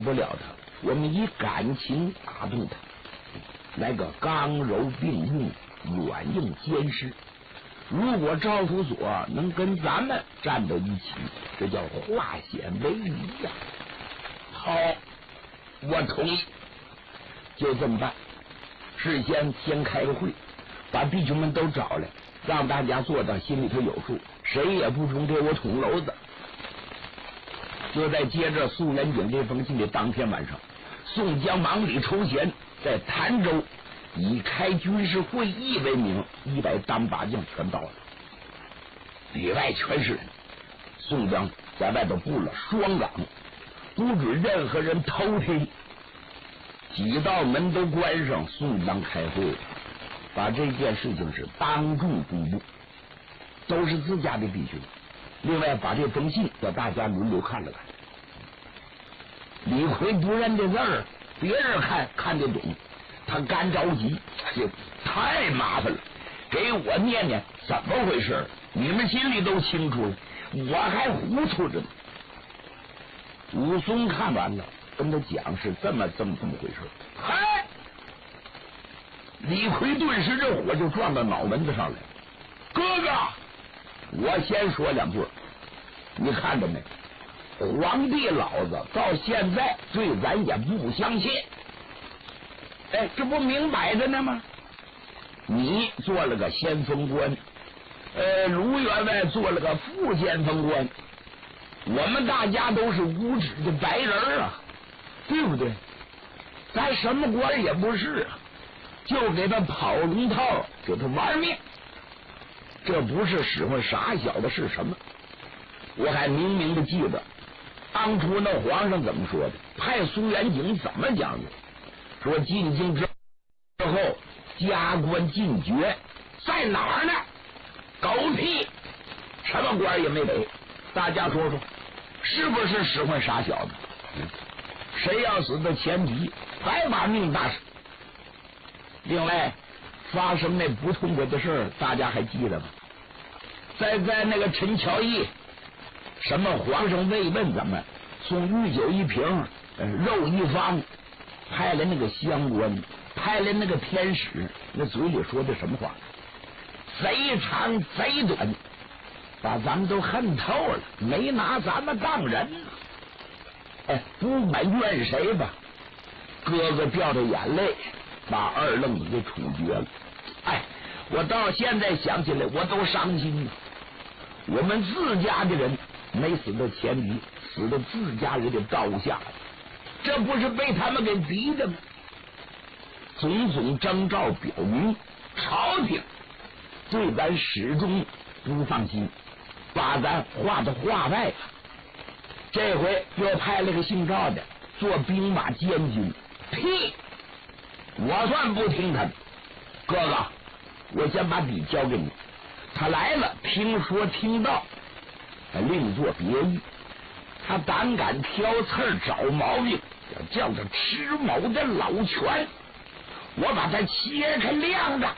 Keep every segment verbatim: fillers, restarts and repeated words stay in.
不了他，我们以感情打动他，来个刚柔并用，软硬兼施。如果赵辅佐能跟咱们站到一起，这叫化险为夷呀！好，我同意，就这么办。事先先开个会，把弟兄们都找来，让大家做到心里头有数，谁也不准给我捅娄子。就在接着宋元景这封信的当天晚上，宋江忙里抽闲，在潭州以开军事会议为名，一百单把将全到了，里外全是人。宋江在外头布了双岗，不准任何人偷听，几道门都关上。宋江开会，把这件事情是当众公布，都是自家的弟兄。另外把这封信叫大家轮流看了看。李逵不认这字儿，别人看看得懂，他干着急，这太麻烦了，给我念念怎么回事，你们心里都清楚了，我还糊涂着呢。武松看完了，跟他讲是这么这么这么回事。嗨，李逵顿时这火就撞到脑门子上来了。哥哥，我先说两句，你看着没？皇帝老子到现在对咱也不相信，哎，这不明摆着呢吗？你做了个先锋官，呃，卢员外做了个副先锋官，我们大家都是无耻的白人啊，对不对？咱什么官也不是啊，就给他跑龙套，给他玩命，这不是使唤傻小子是什么？我还明明的记得当初那皇上怎么说的，派苏元景怎么讲的，说进京之后加官进爵，在哪儿呢？狗屁，什么官也没给。大家说说，是不是使唤傻小子？嗯、谁要死的前提还把命搭上。另外发生那不痛快的事儿，大家还记得吗？在在那个陈桥驿，什么皇上慰问咱们，送御酒一瓶，呃、肉一方，派来那个乡官，派来那个天使，那嘴里说的什么话？贼长贼短，把咱们都恨透了，没拿咱们当人。哎，不管怨谁吧，哥哥掉着眼泪，把二愣子给处决了。哎，我到现在想起来我都伤心了。我们自家的人没死到前敌，死到自家人的刀下，这不是被他们给逼的吗？种种征兆表明，朝廷对咱始终不放心，把咱划到话外了。这回又派了个姓赵的做兵马监军，屁！我算不听他的。哥哥，我先把笔交给你，他来了，听说听到另作别意。他胆敢挑刺儿找毛病，要叫他吃某的老拳，我把他切开晾着。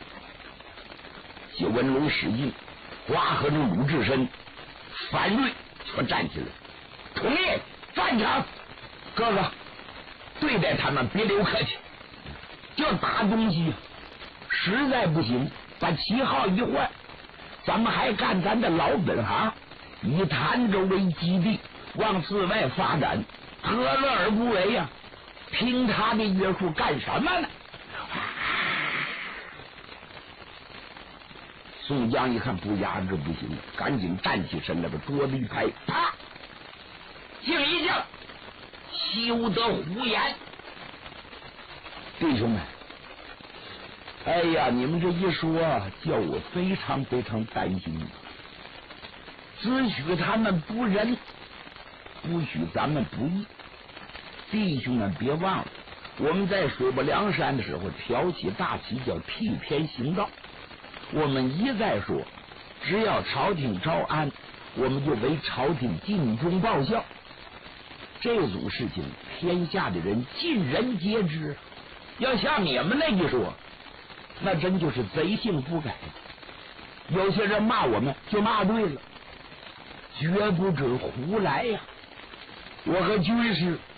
谢文龙使劲，华和中鲁智深、樊瑞全站起来，同意赞成。哥哥，对待他们别留客气，这打东西实在不行，把旗号一换，咱们还干咱的老本行，以潭州为基地，往寺外发展，何乐而不为呀、啊？凭他的约束干什么呢？宋江一看不压制不行了，赶紧站起身来，把桌子一拍，啪！敬一敬，休得胡言！弟兄们，哎呀，你们这一说，叫我非常非常担心。只许他们不仁，不许咱们不义。弟兄们别忘了，我们在水泊梁山的时候挑起大旗，叫替天行道。我们一再说，只要朝廷招安，我们就为朝廷尽忠报效。这种事情，天下的人尽人皆知。要像你们那一说，那真就是贼性不改。有些人骂我们，就骂对了，绝不准胡来呀！我和军师